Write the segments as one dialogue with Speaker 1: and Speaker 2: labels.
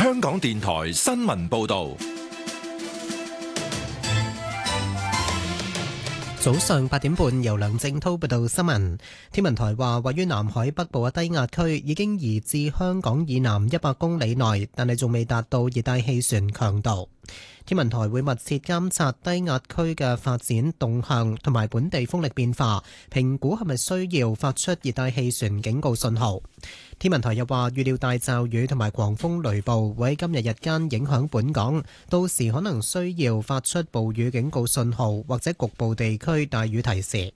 Speaker 1: 香港電台新聞報道。
Speaker 2: 早上8點半，由梁正滔報道新聞。天文台話，位於南海北部嘅低壓區已經移至香港以南100公里內，但係仲未達到熱帶氣旋強度。天文台會密切監察低壓區嘅發展動向同埋本地風力變化，評估係咪需要發出熱帶氣旋警告信號。天文台又話，預料大驟雨同埋狂風雷暴會喺今日日間影響本港，到時可能需要發出暴雨警告信號，或者局部地區大雨提示。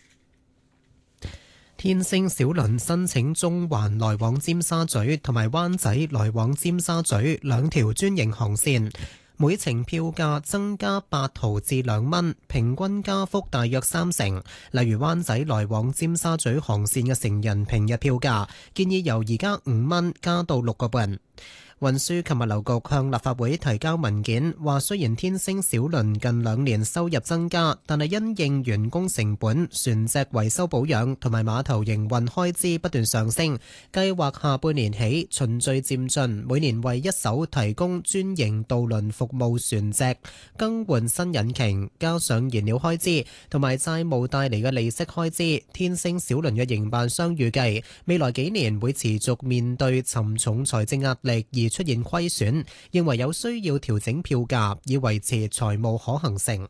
Speaker 2: 天星小輪申請中環來往尖沙咀同埋灣仔來往尖沙咀兩條專營航線，每程票價增加8毫至2蚊，平均加幅大約30%。例如灣仔來往尖沙咀航線嘅成人平日票價，建議由而家5蚊加到6個半。運輸及物流局向立法會提交文件，話雖然天星小輪近2年收入增加，但係因應員工成本、船隻維修保養同埋碼頭營運開支不斷上升，計劃下半年起循序漸進，每年為一艘提供專營渡輪服務船隻更換新引擎，加上燃料開支同埋債務帶嚟嘅利息開支。天星小輪嘅營辦商預計未來幾年會持續面對沉重財政壓力而出現虧損，認為有需要調整票價以維持財務可行性。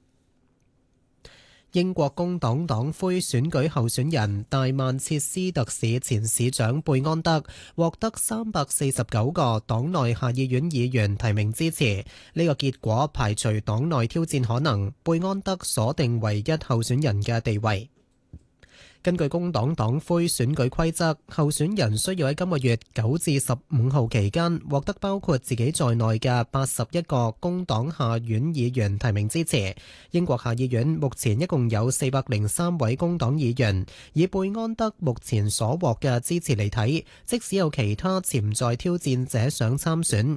Speaker 2: 英國工黨黨魁選舉候選人大曼徹斯特市前市長貝安德獲得349個黨內下議院議員提名支持，呢個結果排除黨內挑戰可能，貝安德鎖定唯一候選人嘅地位。根據工黨黨魁選舉規則，候選人需要喺今個月9至15號期間獲得包括自己在內嘅81個工黨下院議員提名支持。英國下議院目前一共有403位工黨議員，以貝安德目前所獲嘅支持嚟睇，即使有其他潛在挑戰者想參選，